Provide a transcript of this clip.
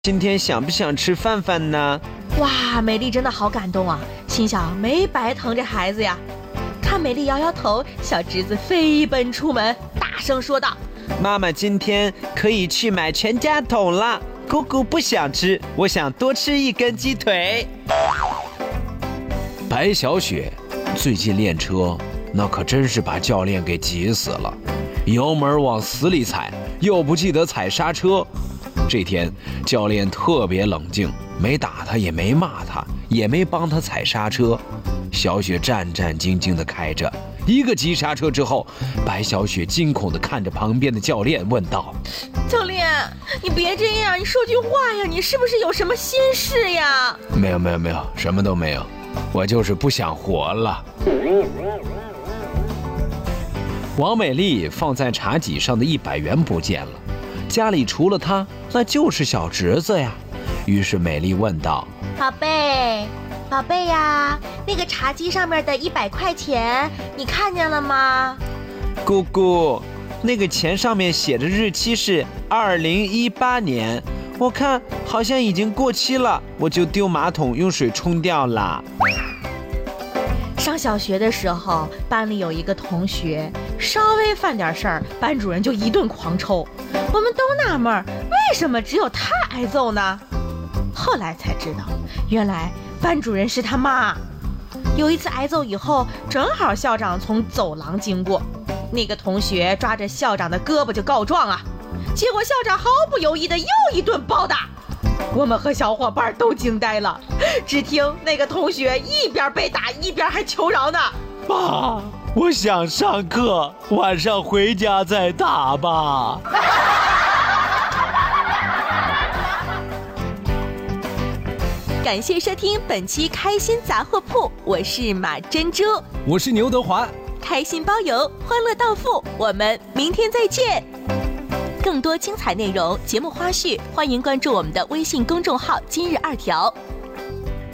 今天想不想吃饭饭呢？ 哇，美丽真的好感动啊，心想没白疼这孩子呀。看美丽摇摇头，小侄子飞奔出门，大声说道： 妈妈今天可以去买全家桶了，姑姑不想吃，我想多吃一根鸡腿。 白小雪最近练车，那可真是把教练给急死了，油门往死里踩，又不记得踩刹车。这天教练特别冷静，没打他，也没骂他，也没帮他踩刹车。小雪战战兢兢地开着，一个急刹车之后，白小雪惊恐地看着旁边的教练，问道： 教练，你别这样，你说句话呀，你是不是有什么心事呀？ 没有，什么都没有，我就是不想活了。王美丽放在茶几上的100元不见了，家里除了她，那就是小侄子呀。于是美丽问道： 宝贝呀，那个茶几上面的100块钱，你看见了吗？ 姑姑，那个钱上面写的日期是2018年，我看好像已经过期了，我就丢马桶用水冲掉了。 上小学的时候，班里有一个同学稍微犯点事儿，班主任就一顿狂抽，我们都纳闷为什么只有他挨揍呢？后来才知道，原来班主任是他妈。有一次挨揍以后，正好校长从走廊经过，那个同学抓着校长的胳膊就告状啊，结果校长毫不犹豫的又一顿暴打。我们和小伙伴都惊呆了，只听那个同学一边被打一边还求饶呢： 爸，我想上课，晚上回家再打吧。 感谢收听本期开心杂货铺，我是马珍珠， 我是牛德华， 开心包邮，欢乐到付，我们明天再见。更多精彩内容、节目花絮，欢迎关注我们的微信公众号今日2条。